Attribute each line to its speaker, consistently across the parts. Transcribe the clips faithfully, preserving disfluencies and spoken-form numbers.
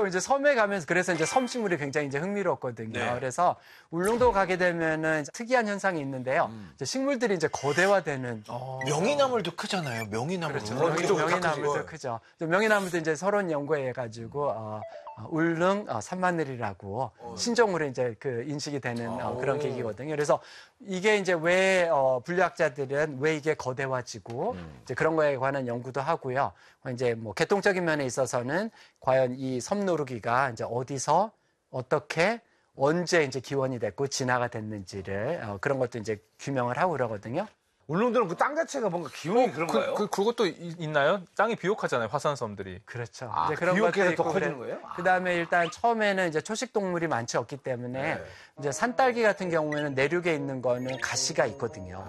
Speaker 1: 그렇죠. 이제 섬에 가면서 그래서 이제 섬식물이 굉장히 이제 흥미롭거든요.
Speaker 2: 네.
Speaker 1: 그래서 울릉도 가게 되면은 특이한 현상이 있는데요.
Speaker 2: 음.
Speaker 1: 이제 식물들이 이제 거대화되는.
Speaker 2: 어. 명이나물도 크잖아요. 명이나물.
Speaker 1: 그렇죠. 명이, 명이나물도 크죠. 명이나물도 이제 서론 연구해가지고 어, 어, 울릉 어, 산마늘이라고 어. 신종으로 이제 그 인식이 되는 어, 그런 계기거든요. 그래서 이게 이제 왜 어, 분류학자들은 왜 이게 거대화지고 음. 이제 그런 거에 관한 연구도 하고요. 이제 뭐 개통적인 면에 있어서는 과연 이 섬노루기가 이제 어디서 어떻게 언제 이제 기원이 됐고 진화가 됐는지를 어, 그런 것도 이제 규명을 하고 그러거든요.
Speaker 3: 울릉도는 그 땅 자체가 뭔가 기운이
Speaker 4: 어,
Speaker 3: 그런가요?
Speaker 4: 그, 그, 그것도 이, 있나요? 땅이 비옥하잖아요, 화산섬들이.
Speaker 1: 그렇죠.
Speaker 3: 아,
Speaker 1: 이제 그런
Speaker 3: 비옥해서
Speaker 1: 것도
Speaker 3: 더
Speaker 1: 있고
Speaker 3: 커지는
Speaker 1: 그래.
Speaker 3: 거예요? 아.
Speaker 1: 그다음에 일단 처음에는 이제 초식 동물이 많지 없기 때문에 네. 이제 산딸기 같은 경우에는 내륙에 있는 거는 가시가 있거든요.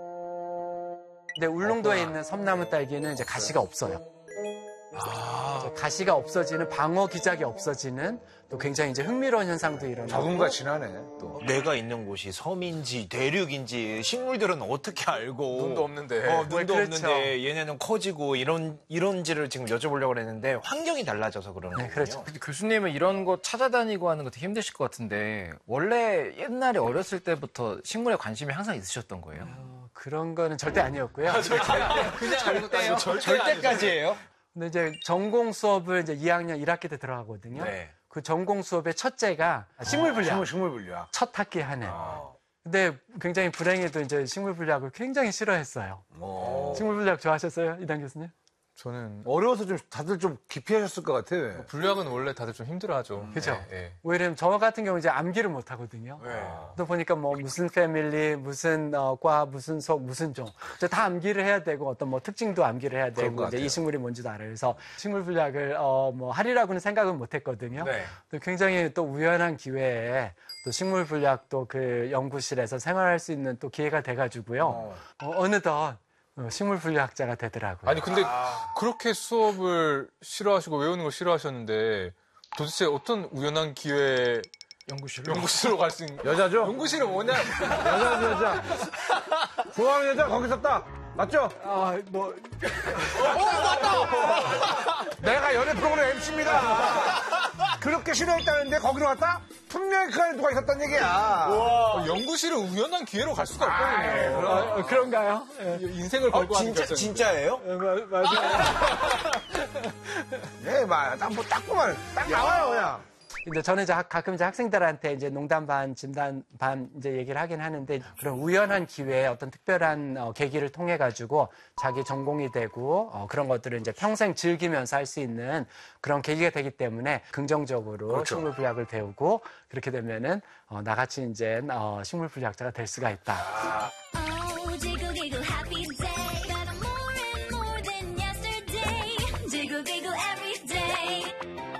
Speaker 1: 근데 울릉도에 있는 섬나무 딸기는 이제 가시가 없어요. 아. 가시가 없어지는 방어 기작이 없어지는 또 굉장히 이제 흥미로운 현상도 일어나고
Speaker 3: 적응과 진하네 또.
Speaker 2: 내가 있는 곳이 섬인지 대륙인지 식물들은 어떻게 알고
Speaker 4: 눈도 없는데
Speaker 2: 어, 눈도
Speaker 1: 그렇죠.
Speaker 2: 없는데 얘네는 커지고 이런 이런지를 지금 여쭤보려고 했는데 환경이 달라져서 그러는
Speaker 1: 네,
Speaker 2: 거군요.
Speaker 1: 그렇죠.
Speaker 5: 근데 교수님은 이런 거 찾아다니고 하는 것도 힘드실 것 같은데 원래 옛날에 어렸을 때부터 식물에 관심이 항상 있으셨던 거예요?
Speaker 1: 어, 그런 거는 절대 아니었고요.
Speaker 4: 그냥 절대요?
Speaker 2: 절대까지예요?
Speaker 1: 근데 이제 전공 수업을 이제 이 학년 일 학기 때 들어가거든요.
Speaker 2: 네.
Speaker 1: 그 전공 수업의 첫째가 식물 분리학.
Speaker 3: 식물, 식물 분류학.
Speaker 1: 첫 학기 하는.
Speaker 3: 아.
Speaker 1: 근데 굉장히 불행히도 이제 식물 분리학을 굉장히 싫어했어요.
Speaker 3: 오.
Speaker 1: 식물 분리학 좋아하셨어요? 이단 교수님?
Speaker 4: 저는
Speaker 3: 어려워서 좀 다들 좀 기피하셨을 것 같아.
Speaker 4: 분류학은 원래 다들 좀 힘들어하죠.
Speaker 1: 그죠?
Speaker 4: 네, 네.
Speaker 1: 왜냐면 저 같은 경우 이제 암기를 못 하거든요.
Speaker 2: 네.
Speaker 1: 또 보니까 뭐 무슨 패밀리, 무슨 어, 과, 무슨 속, 무슨 종. 저 다 암기를 해야 되고 어떤 뭐 특징도 암기를 해야
Speaker 3: 그런
Speaker 1: 되고
Speaker 3: 것
Speaker 1: 이제
Speaker 3: 같아요.
Speaker 1: 이 식물이 뭔지도 알아요. 그래서 식물 분리학을 어, 뭐 하리라고는 생각은 못 했거든요.
Speaker 2: 네.
Speaker 1: 또 굉장히 또 우연한 기회에 또 식물 분리학도 그 연구실에서 생활할 수 있는 또 기회가 돼가지고요.
Speaker 3: 어.
Speaker 1: 어, 어느덧 어, 식물 분리학자가 되더라고요.
Speaker 4: 아니 근데 그렇게 수업을 싫어하시고 외우는 걸 싫어하셨는데 도대체 어떤 우연한 기회에 연구실 연구실로 갈 수 있는
Speaker 3: 여자죠?
Speaker 4: 연구실은 뭐냐?
Speaker 3: 여자죠, 여자. 좋아하는 여자 거기 있었다. 맞죠?
Speaker 1: 아, 뭐
Speaker 3: 내가 연애 프로그램 엠씨입니다. 그렇게 싫어했다는데 거기로 갔다? 분명히 그 안에 누가 있었단 얘기야.
Speaker 4: 어, 연구실은 우연한 기회로 갈 수가 없거든요.
Speaker 1: 어, 그런가요? 예.
Speaker 4: 인생을 걸고
Speaker 2: 어,
Speaker 4: 하는
Speaker 2: 진짜
Speaker 4: 결정.
Speaker 2: 진짜예요?
Speaker 1: 어, 마- 맞아요.
Speaker 3: 예, 막, 딱, 뭐, 딱 보면, 딱 나와요, 그냥.
Speaker 1: 근데 저는 이제 학- 가끔 이제 학생들한테 이제 농담 반, 진담 반 이제 얘기를 하긴 하는데 그런 우연한 기회에 어떤 특별한 어, 계기를 통해 가지고 자기 전공이 되고 어, 그런 것들을 이제 평생 즐기면서 할 수 있는 그런 계기가 되기 때문에 긍정적으로
Speaker 3: 그렇죠.
Speaker 1: 식물 분리학을 배우고 그렇게 되면은 어, 나같이 이제 어, 식물 분리학자가 될 수가 있다.
Speaker 6: Oh, jiggle giggle happy day. Got more and more than yesterday. Jiggle giggle every day.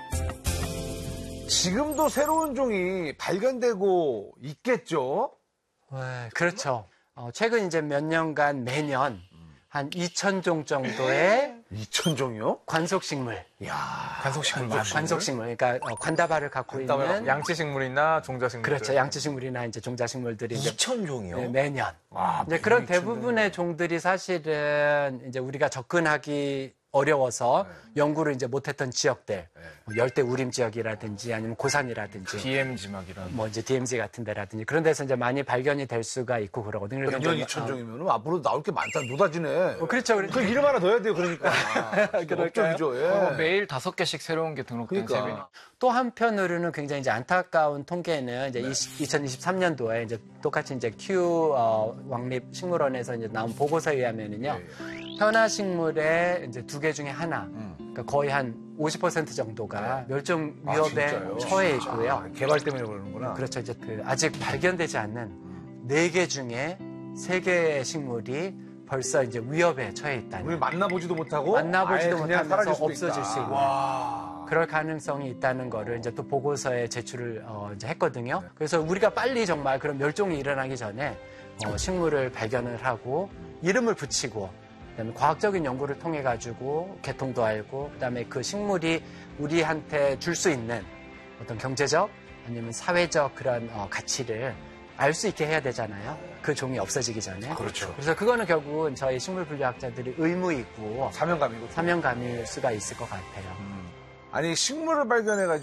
Speaker 3: 지금도 새로운 종이 발견되고 있겠죠?
Speaker 1: 네, 그렇죠. 어, 최근 이제 몇 년간 매년 한 이천 종 정도의
Speaker 3: 이천 종이요?
Speaker 1: 관속식물,
Speaker 2: 간속식물 맞아요.
Speaker 1: 관속식물, 그러니까 어, 관다발을 갖고 있는
Speaker 4: 양치식물이나 종자식물.
Speaker 1: 그렇죠. 양치식물이나 이제 종자식물들이 이제
Speaker 2: 이천 종이요?
Speaker 1: 네, 매년.
Speaker 3: 아,
Speaker 1: 이제 그런 대부분의 종들이 사실은 이제 우리가 접근하기 어려워서 연구를 이제 못했던 지역들, 뭐 열대 우림 지역이라든지 아니면 고산이라든지,
Speaker 5: 디엠지 막 이런.
Speaker 1: 뭐 이제 디엠지 같은 데라든지 그런 데서 이제 많이 발견이 될 수가 있고 그러거든요. 그래서
Speaker 3: 년
Speaker 1: 이제
Speaker 3: 이천
Speaker 1: 어,
Speaker 3: 종이면 앞으로 나올 게 많다. 노다지네.
Speaker 1: 어, 그렇죠.
Speaker 3: 그 이름 하나 넣어야 돼요, 그러니까.
Speaker 1: 그럴까요?
Speaker 3: 업적이죠, 예.
Speaker 5: 어, 매일 다섯 개씩 새로운 게 등록된 셈이니.
Speaker 3: 그러니까.
Speaker 1: 또 한편으로는 굉장히 이제 안타까운 통계는 이제 이천이십삼 년도에 이제 똑같이 이제 큐 어, 왕립 식물원에서 이제 나온 보고서에 의하면은요. 현아 식물의 이제 두 개 중에 하나, 그러니까 거의 한 오십 퍼센트 정도가 멸종
Speaker 3: 아,
Speaker 1: 위협에
Speaker 3: 진짜요?
Speaker 1: 처해 있고요.
Speaker 3: 아, 개발 때문에 그러는구나.
Speaker 1: 그렇죠. 이제 그 아직 발견되지 않는 네 개 중에 세 개의 식물이 벌써 이제 위협에 처해 있다는.
Speaker 3: 우리 만나보지도 못하고
Speaker 1: 만나보지도
Speaker 3: 아예 그냥
Speaker 1: 못하면서
Speaker 3: 사라질 수도
Speaker 1: 없어질
Speaker 3: 있다.
Speaker 1: 수 있는.
Speaker 3: 와.
Speaker 1: 그럴 가능성이 있다는 거를 이제 또 보고서에 제출을 어, 이제 했거든요.
Speaker 3: 네.
Speaker 1: 그래서 우리가 빨리 정말 그런 멸종이 일어나기 전에 어, 식물을 발견을 하고 이름을 붙이고 그다음에 과학적인 연구를 통해 가지고 개통도 알고 그다음에 그 식물이 우리한테 줄 수 있는 어떤 경제적 아니면 사회적 그런 어, 가치를 알 수 있게 해야 되잖아요. 그 종이 없어지기 전에.
Speaker 3: 그렇죠.
Speaker 1: 그래서 그거는 결국은 저희 식물 분류학자들의 의무이고
Speaker 3: 사명감이고.
Speaker 1: 사명감일 수가 있을 것 같아요.
Speaker 3: 아니, 식물을 발견해가지고